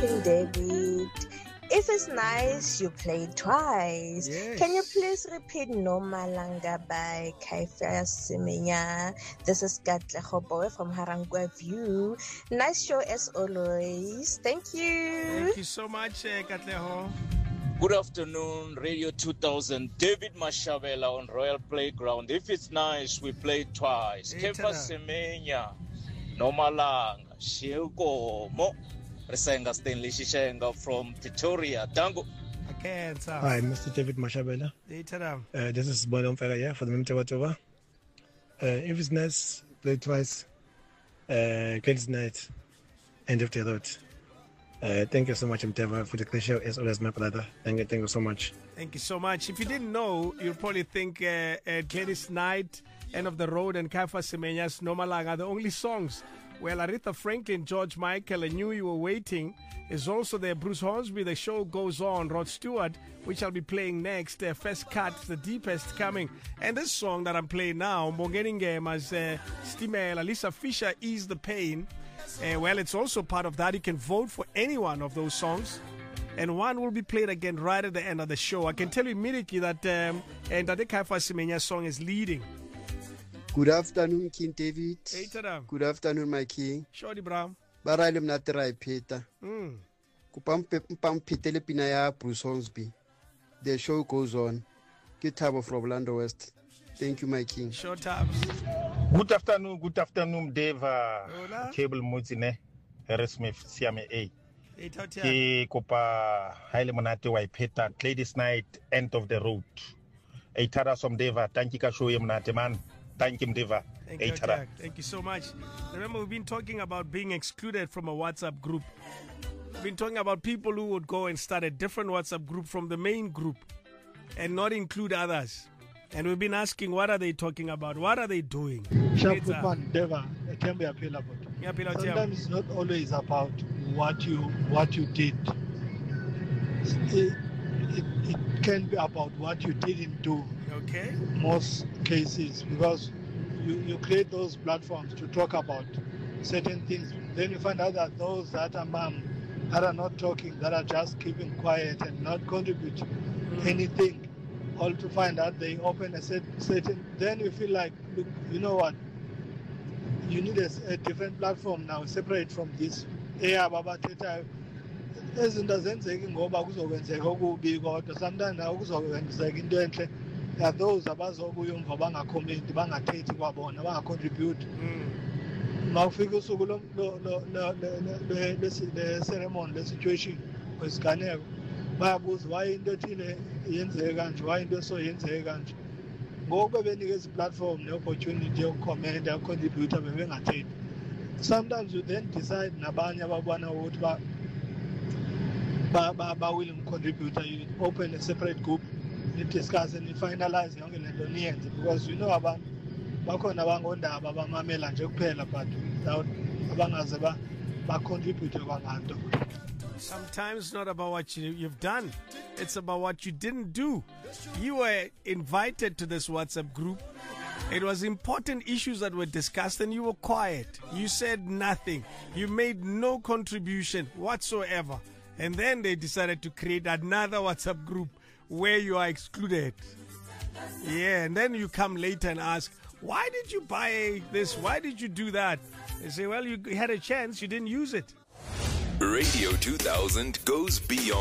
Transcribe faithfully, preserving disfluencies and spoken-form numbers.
King David. If it's nice, you play twice. Yes. Can you please repeat No Malanga by Caiphas Semenya? This is Katlego Boy from Harangwa View. Nice show as always. Thank you. Thank you so much, uh, Katlego. Good afternoon, Radio two thousand. David Mashabela on Royal Playground. If it's nice, we play twice. Caiphas Semenya, No Malanga, Shilko Resenga Stanley Shishenga from Pretoria. Tango. Again, sir. Hi, Mister David Mashabela. Uh, this is Bonham Ferreira for the Mimtawatova. Uh, if it's nice, play twice. Uh, Girls Night, End of the Road. Uh, thank you so much, Mteva, for the clear show. As always, my brother. Thank you, thank you so much. Thank you so much. If you didn't know, you'll probably think uh, uh, Gladys Knight, End of the Road, and Caiphas Semenya's No Malanga are the only songs. Well, Aretha Franklin, George Michael, I Knew You Were Waiting is also there. Bruce Hornsby, The Show Goes On. Rod Stewart, which I'll be playing next. Uh, First Cut, The Deepest coming. And this song that I'm playing now, Mbongeni Ngema's uh, Stimela, Lisa Fisher, Ease the Pain. Uh, well, it's also part of that. You can vote for any one of those songs. And one will be played again right at the end of the show. I can tell you immediately that um, and that the Caiphas Semenya song is leading. Good afternoon, King David. Hey, tada. Good afternoon, my king. Shorty Brown. Barale mnatera Peter. Mm. Kupam pitele pinaya Bruce Hornsby. The show goes on. Good Tabo from Orlando West. Thank you, my king. Short tabs. Good afternoon, good afternoon, Dave. Uh, Cable Muzine, Harris Smith, C M A. Ki kopa haile monate wa Peter. Ladies Night, End of the Road. Hey, tada som Deva. Thank you, show you monate man. Thank you, Deva. Thank you, Jack. Thank you so much. Remember, we've been talking about being excluded from a WhatsApp group. We've been talking about people who would go and start a different WhatsApp group from the main group and not include others. And we've been asking, what are they talking about? What are they doing? Deva, sometimes it's not always about what you what you did. It, it, it can be about what you didn't do. Okay. Most cases, because you, you create those platforms to talk about certain things. Then you find out that those that are mum, that are not talking, that are just keeping quiet and not contributing mm. anything, all to find out they open a certain, then you feel like, look, you know what, you need a, a different platform now, separate from this. Yeah, Baba Teta. Ezinto zenzeki ngoba kuzokwenzeka okubi kodwa sometimes nawo kuzokwenzeka into enhle. There are those abazobuya umva bangakhomenti bangathethi kwabona bangacontribute. Mawufika usuku lo le ceremony le situation kwesiganeko bayabuza why into ethile yenzeke kanje why into so yenzeke kanje. Ngoba benikeza platform ne opportunity yokucomment yokucontribute bebengathethi. Sometimes you then decide nabanye ababona ukuthi ba ba ba ba willing contributor, you open a separate group, you discuss and you finalize yonke lento niyenze, because you know abantu bakhona abangondaba abamamela nje kuphela but without abangaze ba ba contribute kwanganto. Sometimes it's not about what you, you've done, it's about what you didn't do. You were invited to this WhatsApp group. It was important issues that were discussed and you were quiet. You said nothing. You made no contribution whatsoever. And then they decided to create another WhatsApp group where you are excluded. Yeah, and then you come later and ask, why did you buy this? Why did you do that? They say, well, you had a chance, you didn't use it. Radio two thousand goes beyond.